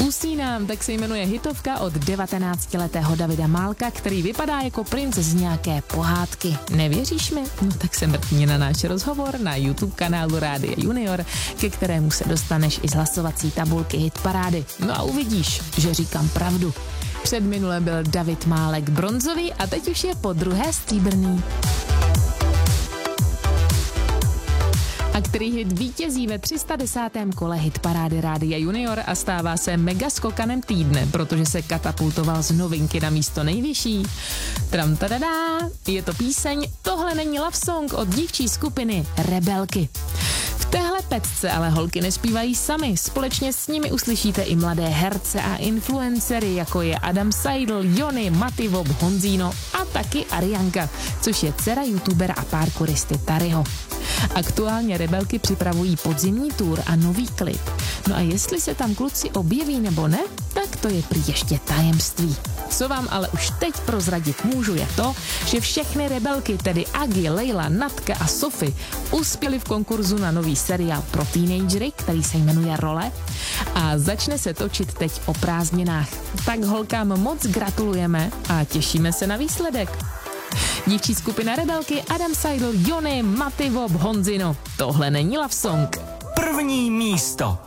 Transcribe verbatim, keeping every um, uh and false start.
Usínám, tak se jmenuje hitovka od devatenáctiletého Davida Málka, který vypadá jako princ z nějaké pohádky. Nevěříš mi? No tak se mrkni na náš rozhovor na YouTube kanálu Rádia Junior, ke kterému se dostaneš i z hlasovací tabulky hitparády. No a uvidíš, že říkám pravdu. Před minule byl David Málek bronzový a teď už je po druhé stříbrný. A který hit vítězí ve tři sta desátém kole hitparády Rádia Junior a stává se mega skokanem týdne, protože se katapultoval z novinky na místo nejvyšší. Tram tadadá, je to píseň Tohle není love song od dívčí skupiny Rebelky. V téhle pecce ale holky nespívají sami, společně s nimi uslyšíte i mladé herce a influencery, jako je Adam Seidl, Jony, Mativob, Honzíno a taky Arianka, což je dcera youtubera a parkouristy Taryho. Aktuálně Rebelky připravují podzimní tour a nový klip. No a jestli se tam kluci objeví nebo ne, tak to je prý ještě tajemství. Co vám ale už teď prozradit můžu je to, že všechny Rebelky, tedy Agi, Leila, Natka a Sofy, uspěly v konkurzu na nový seriál pro teenagery, který se jmenuje Role a začne se točit teď o prázdninách. Tak holkám moc gratulujeme a těšíme se na výsledek. Dívčí skupina Rebelky, Adam Seidl, Jony, Mativob, Honzino. Tohle není love song. První místo.